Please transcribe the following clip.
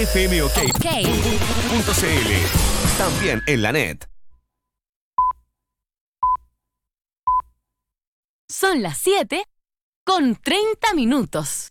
fmok.cl. También en la net. Son las 7:30.